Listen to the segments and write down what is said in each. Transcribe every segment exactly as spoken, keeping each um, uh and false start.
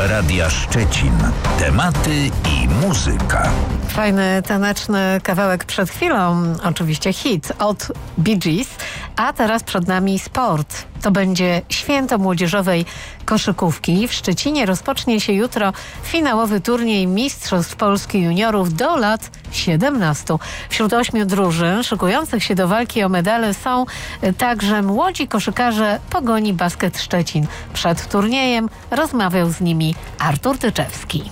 Radia Szczecin. Tematy i muzyka. Fajny, taneczny kawałek przed chwilą, oczywiście hit od Bee Gees, a teraz przed nami sport. To będzie święto młodzieżowej koszykówki. W Szczecinie rozpocznie się jutro finałowy turniej Mistrzostw Polski Juniorów do lat siedemnastu. Wśród ośmiu drużyn szykujących się do walki o medale są także młodzi koszykarze Pogoni Basket Szczecin. Przed turniejem rozmawiał z nimi Artur Dyczewski.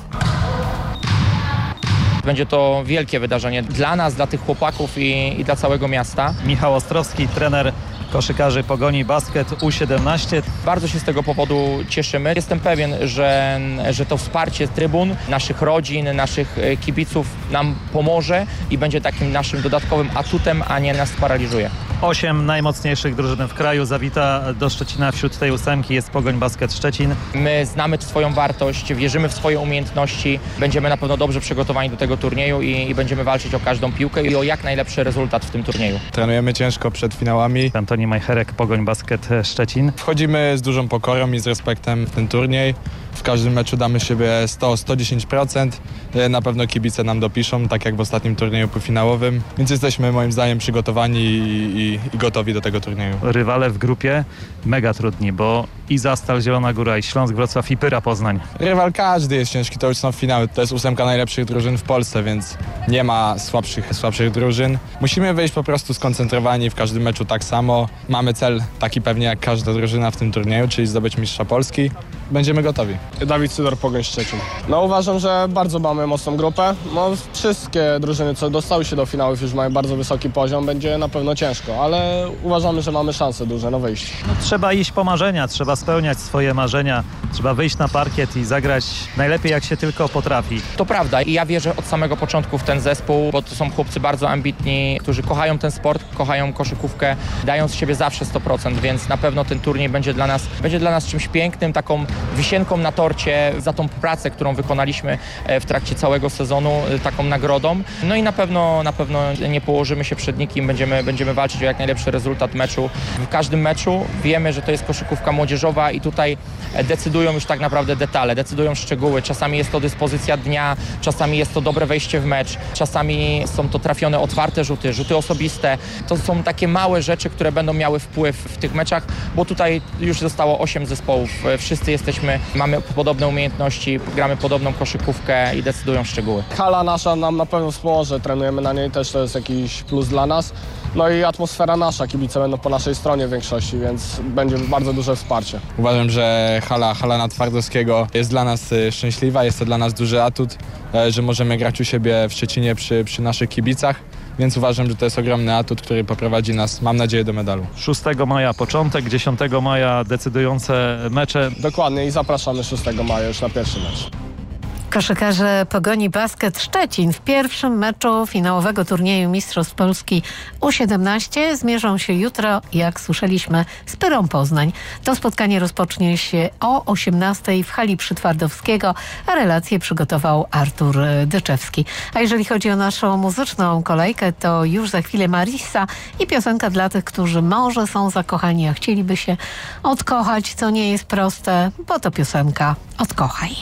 Będzie to wielkie wydarzenie dla nas, dla tych chłopaków i, i dla całego miasta. Michał Ostrowski, trener koszykarzy Pogoni Basket U siedemnaście. Bardzo się z tego powodu cieszymy. Jestem pewien, że, że to wsparcie trybun, naszych rodzin, naszych kibiców nam pomoże i będzie takim naszym dodatkowym atutem, a nie nas sparaliżuje. Osiem najmocniejszych drużyn w kraju zawita do Szczecina. Wśród tej ósemki jest Pogoń Basket Szczecin. My znamy swoją wartość, wierzymy w swoje umiejętności. Będziemy na pewno dobrze przygotowani do tego turnieju i, i będziemy walczyć o każdą piłkę i o jak najlepszy rezultat w tym turnieju. Trenujemy ciężko przed finałami. Antoni Majcherek, Pogoń Basket Szczecin. Wchodzimy z dużą pokorą i z respektem w ten turniej. W każdym meczu damy siebie sto do stu dziesięciu procent. Na pewno kibice nam dopiszą, tak jak w ostatnim turnieju półfinałowym. Więc jesteśmy moim zdaniem przygotowani i, i, i gotowi do tego turnieju. Rywale w grupie mega trudni, bo i Zastal Zielona Góra, i Śląsk Wrocław, i Pyra Poznań. Rywal każdy jest ciężki, to już są finały. To jest ósemka najlepszych drużyn w Polsce, więc nie ma słabszych, słabszych drużyn. Musimy wyjść po prostu skoncentrowani w każdym meczu tak samo. Mamy cel taki pewnie jak każda drużyna w tym turnieju, czyli zdobyć mistrza Polski. Będziemy gotowi. Dawid Sydor, Pogoń Szczecin. No uważam, że bardzo mamy mocną grupę. No, wszystkie drużyny, co dostały się do finałów, już mają bardzo wysoki poziom. Będzie na pewno ciężko, ale uważamy, że mamy szanse duże na wyjście. No, trzeba iść po marzenia, trzeba spełniać swoje marzenia. Trzeba wyjść na parkiet i zagrać najlepiej jak się tylko potrafi. To prawda i ja wierzę od samego początku w ten zespół, bo to są chłopcy bardzo ambitni, którzy kochają ten sport, kochają koszykówkę, dają z siebie zawsze sto procent, więc na pewno ten turniej będzie dla nas, będzie dla nas czymś pięknym, taką wisienką na torcie za tą pracę, którą wykonaliśmy w trakcie całego sezonu, taką nagrodą. No i na pewno, na pewno nie położymy się przed nikim, będziemy, będziemy walczyć o jak najlepszy rezultat meczu. W każdym meczu wiemy, że to jest koszykówka młodzieżowa i tutaj decydują już tak naprawdę detale, decydują szczegóły. Czasami jest to dyspozycja dnia, czasami jest to dobre wejście w mecz, czasami są to trafione otwarte rzuty, rzuty osobiste. To są takie małe rzeczy, które będą miały wpływ w tych meczach, bo tutaj już zostało osiem zespołów. Wszyscy jesteśmy, mamy podobne umiejętności, gramy podobną koszykówkę i decydują szczegóły. Hala nasza nam na pewno wspomoże, trenujemy na niej, też to jest jakiś plus dla nas. No i atmosfera nasza, kibice będą po naszej stronie w większości, więc będzie bardzo duże wsparcie. Uważam, że hala, hala na Twardowskiego jest dla nas szczęśliwa, jest to dla nas duży atut, że możemy grać u siebie w Szczecinie przy, przy naszych kibicach. Więc uważam, że to jest ogromny atut, który poprowadzi nas, mam nadzieję, do medalu. szóstego maja początek, dziesiątego maja decydujące mecze. Dokładnie i zapraszamy szóstego maja już na pierwszy mecz. Koszykarze Pogoni Basket Szczecin w pierwszym meczu finałowego turnieju Mistrzostw Polski U siedemnaście zmierzą się jutro, jak słyszeliśmy, z Pyrą Poznań. To spotkanie rozpocznie się o osiemnastej w hali Przytwardowskiego, a relację przygotował Artur Dyczewski. A jeżeli chodzi o naszą muzyczną kolejkę, to już za chwilę Marissa i piosenka dla tych, którzy może są zakochani, a chcieliby się odkochać, co nie jest proste, bo to piosenka Odkochaj.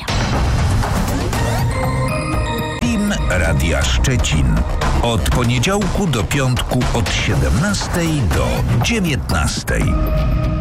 Radia Szczecin. Od poniedziałku do piątku od siedemnastej do dziewiętnastej.